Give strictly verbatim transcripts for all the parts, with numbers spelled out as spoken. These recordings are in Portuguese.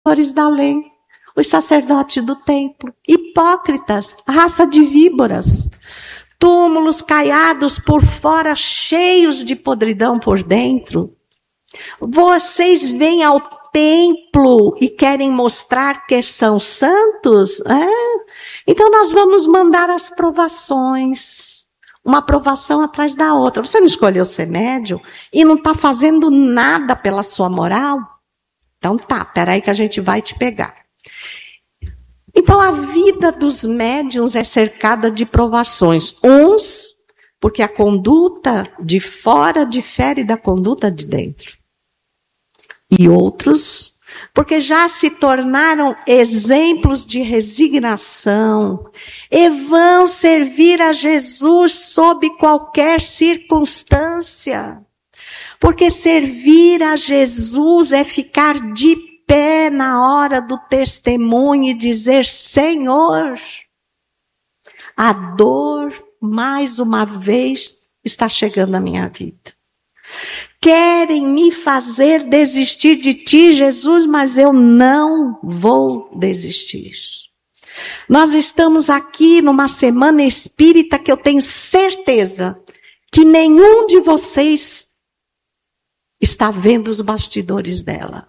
da lei, os sacerdotes do templo, hipócritas, raça de víboras, túmulos caiados por fora, cheios de podridão por dentro. Vocês vêm ao templo e querem mostrar que são santos? É? Então nós vamos mandar as provações, uma provação atrás da outra. Você não escolheu ser médium e não está fazendo nada pela sua moral? Então tá, peraí que a gente vai te pegar. Então a vida dos médiuns é cercada de provações. Uns, porque a conduta de fora difere da conduta de dentro. E outros, porque já se tornaram exemplos de resignação e vão servir a Jesus sob qualquer circunstância. Porque servir a Jesus é ficar de pé na hora do testemunho e dizer: Senhor, a dor mais uma vez está chegando à minha vida. Querem me fazer desistir de ti, Jesus, mas eu não vou desistir. Nós estamos aqui numa semana espírita que eu tenho certeza que nenhum de vocês está vendo os bastidores dela.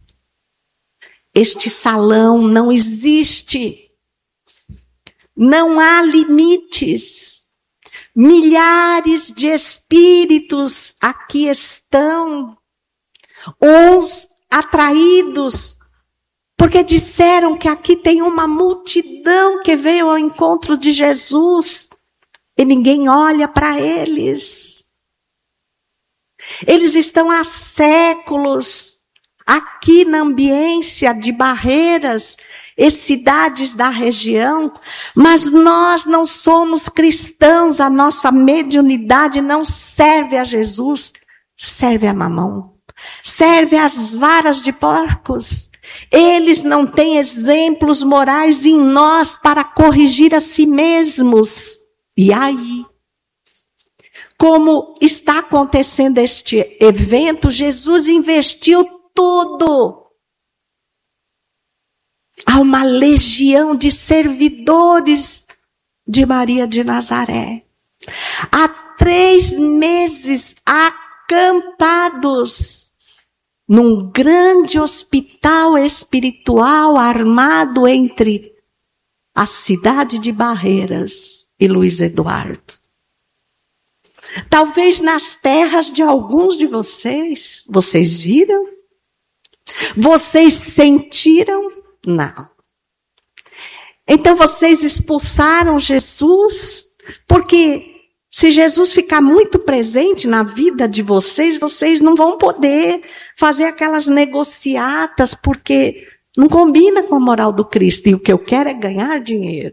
Este salão não existe. Não há limites. Milhares de espíritos aqui estão, uns atraídos, porque disseram que aqui tem uma multidão que veio ao encontro de Jesus, e ninguém olha para eles. Eles estão há séculos aqui na ambiência de Barreiras e cidades da região, mas nós não somos cristãos, a nossa mediunidade não serve a Jesus, serve a Mamão, serve às varas de porcos. Eles não têm exemplos morais em nós para corrigir a si mesmos. E aí, como está acontecendo este evento, Jesus investiu tudo. Há uma legião de servidores de Maria de Nazaré. Há três meses acampados num grande hospital espiritual armado entre a cidade de Barreiras e Luiz Eduardo. Talvez nas terras de alguns de vocês, vocês viram? Vocês sentiram? Não. Então vocês expulsaram Jesus, porque se Jesus ficar muito presente na vida de vocês, vocês não vão poder fazer aquelas negociatas, porque não combina com a moral do Cristo, e o que eu quero é ganhar dinheiro.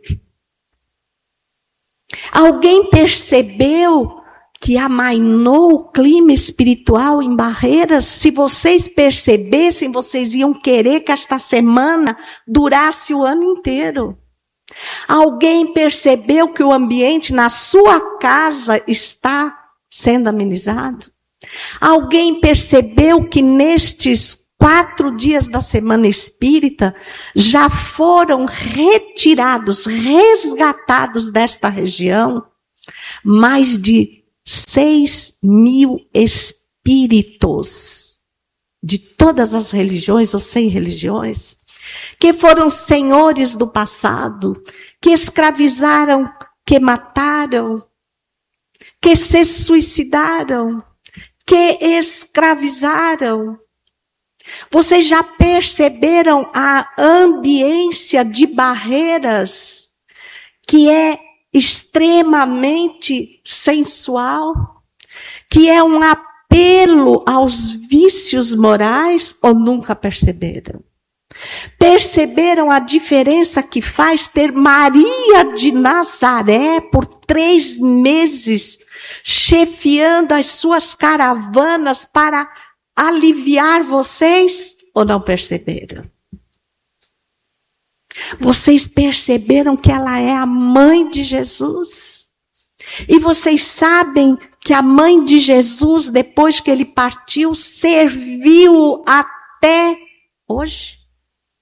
Alguém percebeu que amainou o clima espiritual em Barreiras? Se vocês percebessem, vocês iam querer que esta semana durasse o ano inteiro. Alguém percebeu que o ambiente na sua casa está sendo amenizado? Alguém percebeu que nestes quatro dias da semana espírita já foram retirados, resgatados desta região mais de seis mil espíritos de todas as religiões ou sem religiões, que foram senhores do passado, que escravizaram, que mataram, que se suicidaram, que escravizaram. Vocês já perceberam a ambiência de Barreiras, que é extremamente sensual, que é um apelo aos vícios morais, ou nunca perceberam? Perceberam a diferença que faz ter Maria de Nazaré por três meses chefiando as suas caravanas para aliviar vocês, ou não perceberam? Vocês perceberam que ela é a mãe de Jesus? E vocês sabem que a mãe de Jesus, depois que ele partiu, serviu até hoje?